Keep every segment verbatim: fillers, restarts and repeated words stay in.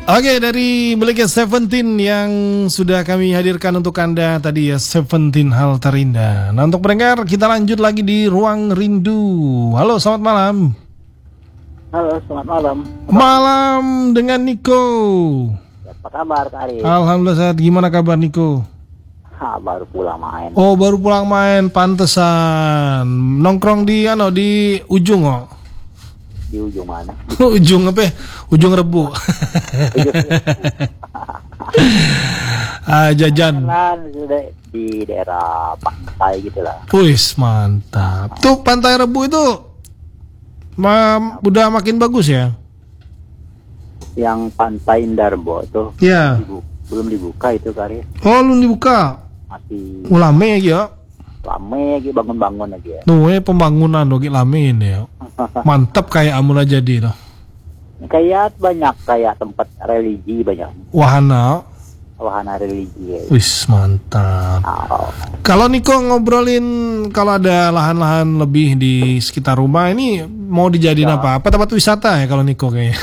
Oke, dari Black Seventeen yang sudah kami hadirkan untuk Anda tadi ya, Seventeen Hal Terindah. Nah, untuk pendengar kita lanjut lagi di Ruang Rindu. Halo, selamat malam. Halo, selamat malam. Malam dengan Niko. Apa kabar, Kak Arif? Alhamdulillah sehat. Gimana kabar Niko? Ha, baru pulang main. Oh, baru pulang main, pantesan. Nongkrong di ano di ujung oh. Di ujung mana? Ujung apa? Ujung Rebu. ah, jajan. Jalan sudah di daerah pantai gitu lah. Wis, mantap. Tuh Pantai Rebu itu ma- udah makin bagus ya? Yang Pantai Indarbo tuh. Iya. Dibu- belum dibuka itu, Kak Arif. Oh, belum dibuka. Masih Ulame ya. lama lagi bangun-bangun lagi ya. Tuh, eh pembangunan lagi lame ini ya. Mantap kayak Amula jadi tuh. Kayak banyak kayak tempat religi banyak. Wahana. Wahana religi. Ya. Wis, mantap. Oh. Kalau Niko ngobrolin kalau ada lahan-lahan lebih di sekitar rumah ini mau dijadiin Ya. apa? Apa tempat wisata ya kalau Niko kayaknya?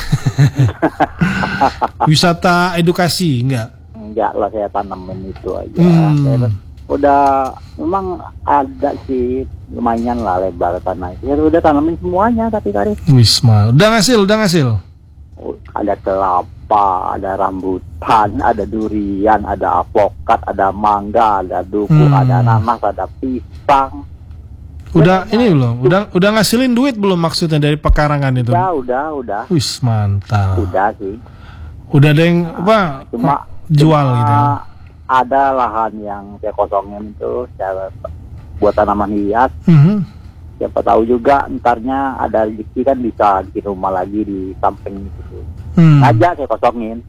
Wisata edukasi enggak? Enggak lah, saya tanamin itu aja. Hmm. Saya udah memang ada sih lumayan lah lebar tanah itu. Ya udah tanamin semuanya tapi Kak Arif. Wis, mal. Udah ngasil, udah ngasil. Ada kelapa, ada rambutan, ada durian, ada avokat, ada mangga, ada duku, Hmm. ada nanas, ada pisang. Udah ini belum? Udah udah ngasilin duit belum maksudnya dari pekarangan itu? Udah, udah, udah. Wis, mantap. Udah sih. Udah ada yang apa? Cuma Jual cuma gitu. Ya? Ada lahan yang saya kosongin itu saya buat tanaman hias. Mhm. Siapa tahu juga entarnya ada rezeki kan bisa bikin rumah lagi di samping itu. Hmm. Aja saya kosongin.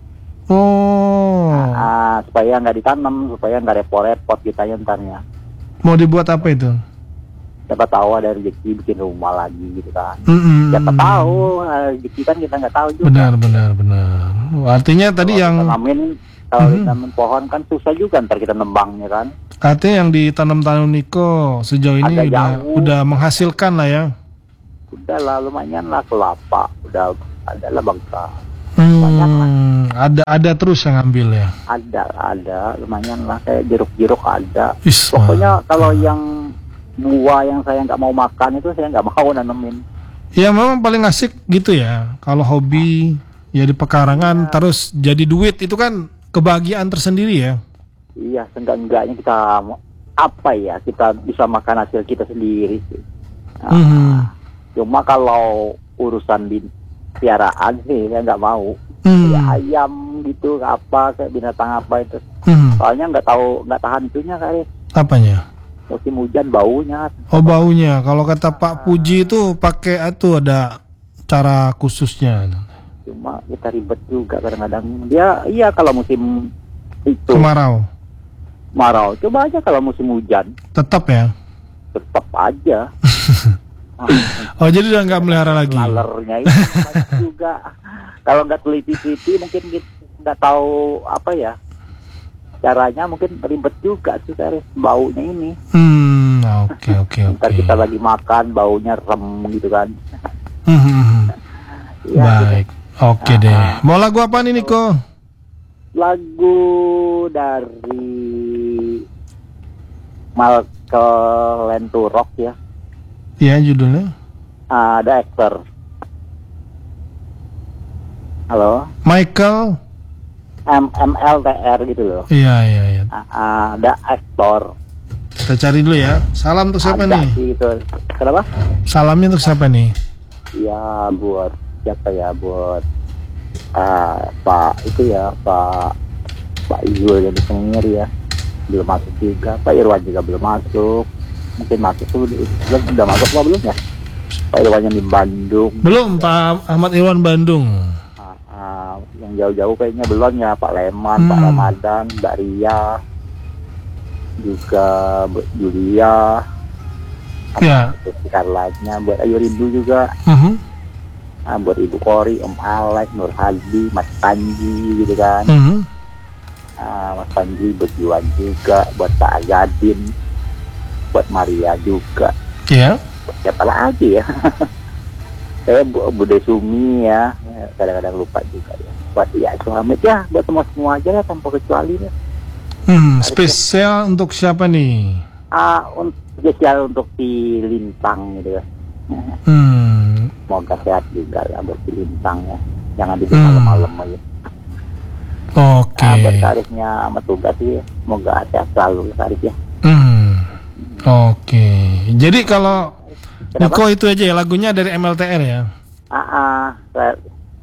Oh. Ah, supaya nggak ditanam, supaya nggak repot-repot kita entarnya. Mau dibuat apa itu? Siapa tahu ada rezeki bikin rumah lagi gitu kan. Mm-mm. Siapa tahu ah, rezeki kan kita nggak tahu juga. Benar, benar, benar. Artinya tadi Kalau yang tanamin, kalau Mhm. ditanamin pohon kan susah juga ntar kita nembangnya kan. artinya yang ditanam-tanam Niko sejauh ini Agak udah jauh. udah menghasilkan lah ya. Udah lah lumayan lah kelapa, udah ada lah bangsa. Banyak Hmm, ada ada terus yang ambil ya. Ada, ada lumayan lah kayak jeruk-jeruk ada. Is, Pokoknya mantap. kalau yang buah yang saya nggak mau makan itu saya nggak mau nanemin. Ya memang paling asik gitu ya. Kalau hobi ya di pekarangan terus jadi duit itu kan kebahagiaan tersendiri ya. Iya, seenggak-enggaknya kita apa ya kita bisa makan hasil kita sendiri sih. Nah, Mhm. Cuma kalau urusan di piaraan sih saya nggak mau. Hmm. Ya ayam gitu apa kayak binatang apa itu. Mhm. Soalnya nggak tahu nggak tahan itunya kali. Apanya? Musim hujan baunya. Oh, baunya. Kalau kata Pak Puji itu pakai itu ada cara khususnya. Cuma kita ribet juga kadang-kadang. Dia iya kalau musim itu Kemarau. marau. Coba aja kalau musim hujan Tetap ya. tetap aja. Oh, jadi udah nggak melihara lagi. Lalernya itu banyak juga. Kalau nggak teliti-teliti mungkin kita nggak tahu apa ya caranya, mungkin ribet juga sih dari baunya ini. Hmm, oke oke oke. Ntar kita lagi makan baunya rem gitu kan. Hmm, Ya, baik, oke deh. Mau lagu apa nih Niko? lagu dari Michael Lenturok ya. Ya judulnya. Ah, ada aktor. Halo, Michael. M M L T R gitu loh. Iya iya iya. Ah, ah, ada aktor. Kita cari dulu ya. Salam untuk siapa Ada nih? sih itu. Kenapa? Salamnya untuk siapa nih? Ya buat siapa ya, buat ah, Pak itu ya, Pak Pak Izul yang disengir ya, belum masuk juga. Pak Irwan juga belum masuk. Mungkin masuk tuh belum, udah masuk apa belum ya? Pak Irwan yang di Bandung. Belum, Pak Ahmad Irwan Bandung. Ah, ah, yang jauh-jauh kayaknya belum ya, Pak Leman, Hmm. Pak Ramadan, Mbak Ria, juga Bu Julia. Ya. Sekitar lainnya, buat Ayu Rindu juga. Mhm. Ah, buat Ibu Kori, Om Alex, Nur Hadi, Mas Panji gitu kan. Mhm. Ah, Mas Panji berjuang juga, buat Pak Agadin, buat Maria juga. Ya. Buat siapa lagi ya? Saya Bu Bude Sumi ya, kadang-kadang lupa juga ya. Buat ya selamat ya buat semua semua aja ya tanpa kecuali ya. Hmm, spesial untuk siapa nih? Ah, untuk spesial untuk si Lintang gitu ya. Hmm. Semoga sehat juga ya buat si Lintang ya. Jangan di Hmm. malam-malam aja. Oke. Nah, buat Karisnya sama tugas sih, semoga sehat selalu Karis ya. Hmm. Oke. Jadi kalau Kenapa? Niko itu aja ya lagunya dari M L T R ya? Ah, ah, saya-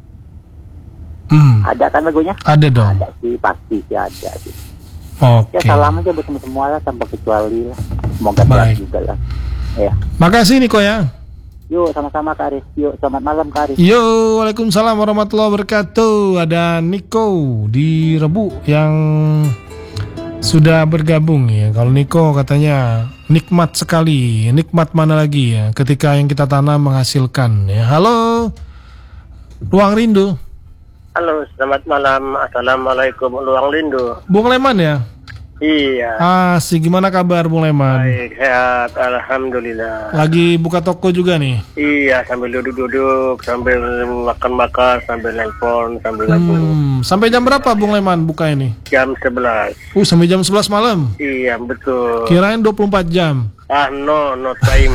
Hmm. ada kan lagunya? Ada dong. Ada sih, pasti sih ada sih. Oke. Ya salam aja buat semua semua lah tanpa kecuali lah. Semoga sehat Baik. juga lah. Ya. Makasih Niko ya. Yuk sama-sama Karis. Yuk selamat malam Karis. Yo, waalaikumsalam warahmatullahi wabarakatuh. Ada Niko di Rebu yang sudah bergabung ya. Kalau Niko katanya nikmat sekali. Nikmat mana lagi ya ketika yang kita tanam menghasilkan ya. Halo, Ruang Rindu. Halo, selamat malam. Assalamualaikum, Luang Lindu. Bung Leman ya. Iya. Asik, gimana kabar Bung Leman? Baik, sehat. Alhamdulillah. Lagi buka toko juga nih. Iya, sambil duduk-duduk, sambil makan-makan, sambil nelpon, sambil lagu. Hmm, sampai jam berapa Bung Leman buka ini? Jam sebelas. Uh, sampai jam sebelas malam. Iya, betul. Kirain dua puluh empat jam. Ah, no, no time.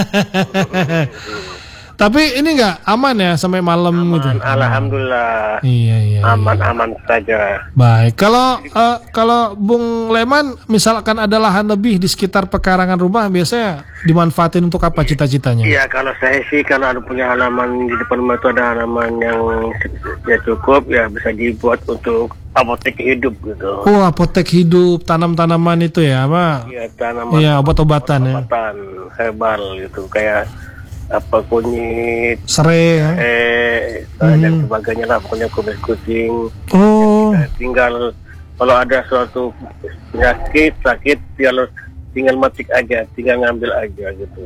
Tapi ini enggak aman ya sampai malam gitu. Aman, alhamdulillah. Iya, iya. Aman-aman saja. Baik. Kalau eh, kalau Bung Leman misalkan ada lahan lebih di sekitar pekarangan rumah biasanya dimanfaatin untuk apa cita-citanya? Iya, kalau saya sih kalau ada punya halaman di depan rumah itu ada halaman yang ya cukup, ya bisa dibuat untuk apotek hidup gitu. Oh, apotek hidup, tanam-tanaman itu ya, apa? Iya, tanaman. Iya, obat-obatan ya. Obat-obatan herbal gitu, kayak apa kunyit, Serai ya. eh Hmm. dan sebagainya lah, pokoknya kumis kucing. Oh, Nah, tinggal kalau ada suatu penyakit sakit, tinggal tinggal metik aja, tinggal ngambil aja gitu.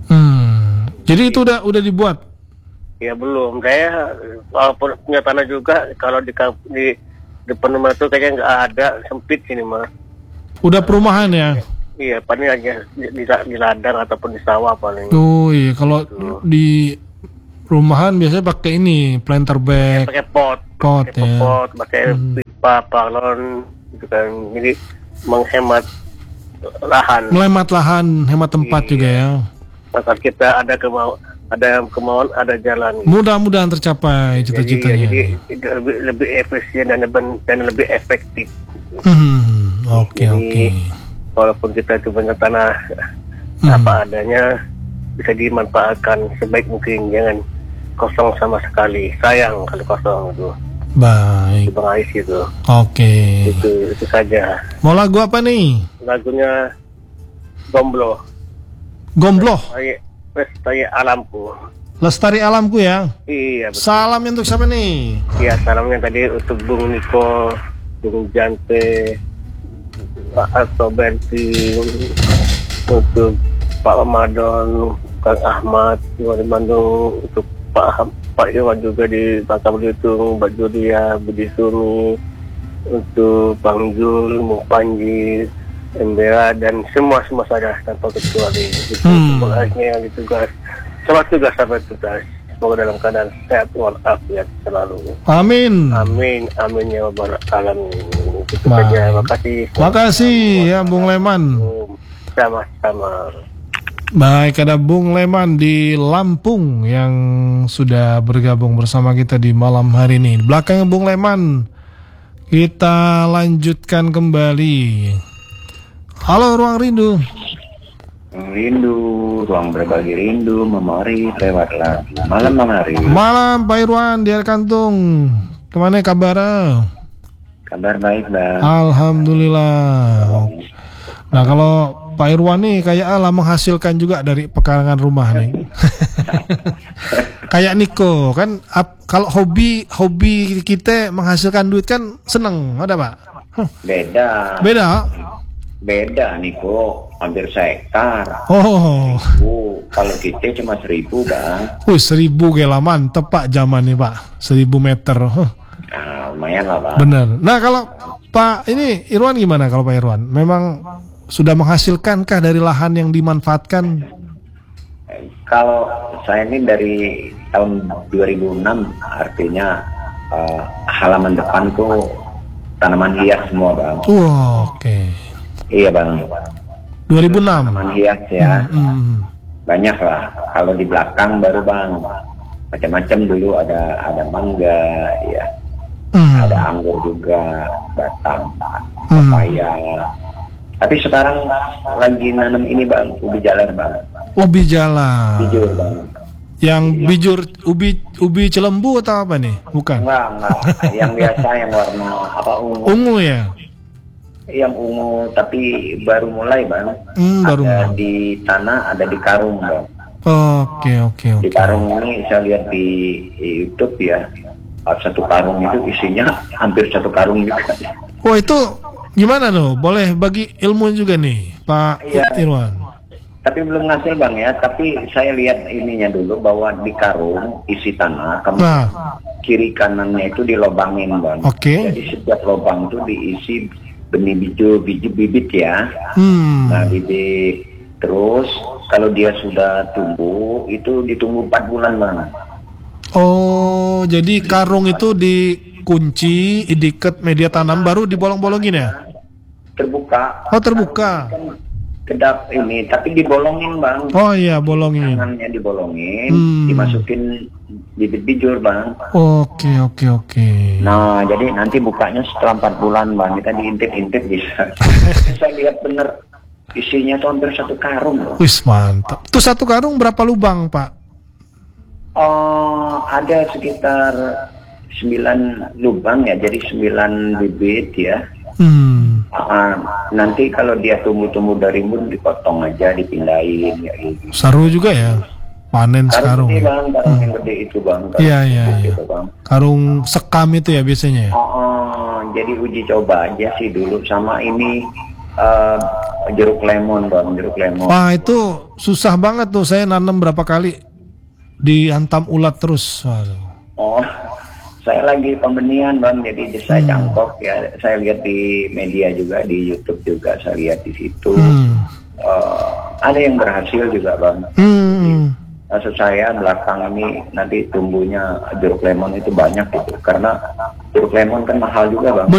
hmm. Jadi itu udah udah dibuat. Ya belum, saya walaupun punya tanah juga, kalau di kamp- di depan rumah itu kayaknya nggak ada, sempit sini mah. Udah perumahan ya. Iya, paling aja di, di, di ladang ataupun di sawah paling. Oh iya, kalau di rumahan biasanya pakai ini planter bag. Pakai pot, Pot, pakai ya. pot, pakai Hmm. pipa, parlon, gitu kan. Jadi menghemat lahan. Melemat lahan, hemat tempat Iya. juga ya. Maka kita ada kemau ada kemauan, ada jalan. Mudah-mudahan tercapai Jadi, cita-citanya. jadi itu lebih, lebih efisien dan lebih, dan lebih efektif. Hmm, oke Jadi, oke. Walaupun kita itu punya tanah Hmm. apa adanya, bisa dimanfaatkan sebaik mungkin, jangan kosong sama sekali. Sayang kalau kosong itu. Baik, Bang Ais itu. oke. Itu itu saja. Mau lagu apa nih? Lagunya Gomblo. Gombloh, Saya saya alamku. Lestari Alamku ya. Iya betul. Salam untuk siapa nih? Iya, salamnya tadi untuk Bung Niko, Bung Jante, Pak Altoberti, untuk Pak Ramadan, Kang Ahmad di Bandung, untuk Pak Pak Iwan juga di Bangka Belitung, Mbak Julia, Budi Sumi, untuk Bang Jul, Mu Panji, Embera, dan semua semua saja tanpa kecuali. Itu Hmm. semuanya yang ditugas. Selamat tugas sampai tugas. Semoga dalam keadaan sehat walafiat selalu. Amin. Amin, amin ya rabbal alamin. Itu Baik. saja. Makasih. Makasih ya Bung Leman. Sama-sama. Baik, ada Bung Leman di Lampung yang sudah bergabung bersama kita di malam hari ini. Di belakangnya Bung Leman, kita lanjutkan kembali. Halo Ruang Rindu. Rindu, ruang berbagi rindu, memori lewatlah. Malam memori. Malam Pak Irwan di Air Kantung. Kemana kabarnya? Kabar baik bang. Alhamdulillah. Nah kalau Pak Irwan nih kayak ala menghasilkan juga dari pekarangan rumah nih. Kayak Niko kan, ap- kalau hobi hobi kita menghasilkan duit kan seneng, ada Pak? Huh, Beda, beda. beda Niko, hampir sehektar. Oh, Oh, kalau kita cuma seribu bang. wih seribu gila mantep Pak zaman nih Pak, seribu meter. Huh, Nah, lumayan lah bang. bener. Nah kalau Pak ini Irwan gimana kalau Pak Irwan? Memang sudah menghasilkankah dari lahan yang dimanfaatkan? Kalau saya ini dari tahun dua ribu enam, artinya uh, halaman depan tuh tanaman hias semua bang. Wah, oke. Iya bang. dua ribu enam. Tanaman hias ya. Hmm, hmm. Banyak lah. Kalau di belakang baru bang, macam-macam dulu ada ada mangga, ya, Hmm. ada anggur juga, batang, Hmm. papaya. Tapi sekarang lagi nanam ini bang, ubi jalar bang, Ubi jalan. bijur bang. Yang bijur ubi ubi celembu atau apa nih? Bukan. Enggak, enggak. Yang biasa yang warna apa ungu, Ungu ya? yang ungu tapi baru mulai bang. Hmm, baru Ada mulai. di tanah, ada di karung bang. Oke, oke, Di oke. karung ini saya lihat di YouTube ya, satu karung itu isinya hampir satu karung juga. Wah, itu gimana tuh? Boleh bagi ilmu juga nih, Pak Iya. Irwan. Tapi belum ngasil bang ya. Tapi saya lihat ininya dulu bahwa di karung isi tanah, kemudian Nah, kiri kanannya itu dilobangin bang. Oke. Jadi setiap lobang itu diisi benih biju, biji bibit ya. hmm. Nah bibit. Terus kalau dia sudah tumbuh itu ditunggu empat bulan bang. Oh, jadi karung itu dikunci, diikat media tanam, baru dibolong-bolongin ya? Terbuka. Oh, terbuka. Kedap ini, tapi dibolongin bang. Oh iya, bolongin. Tangannya dibolongin, Hmm. dimasukin bibit bijur bang. Oke, oke, oke. Nah, jadi nanti bukanya setelah empat bulan bang, kita diintip-intip bisa. Saya lihat bener isinya tuh hampir satu karung loh. Wis, mantap. Itu satu karung berapa lubang, Pak? Oh, ada sekitar sembilan lubang ya, jadi sembilan bibit ya. Hmm. Ah, nanti kalau dia tumbuh-tumbuh dari rimbun dipotong aja, dipindahin ya gitu. Seru juga ya, panen sekarang. Karung gede Ya. bang, karung yang gede itu bang. Karung Iya, iya, gede iya. itu, bang. Karung sekam itu ya biasanya ya? Oh, oh, jadi uji coba aja sih dulu sama ini eh, jeruk lemon bang, jeruk lemon. Wah, itu susah banget tuh, saya nanam berapa kali dihantam ulat terus. Waduh. Oh, saya lagi pembenihan bang, jadi saya Hmm. cangkok ya. Saya lihat di media juga, di YouTube juga saya lihat di situ. Hmm. Eh, ada yang berhasil juga bang. Hmm. Maksud saya belakang ini nanti tumbuhnya jeruk lemon itu banyak gitu, karena jeruk lemon kan mahal juga bang.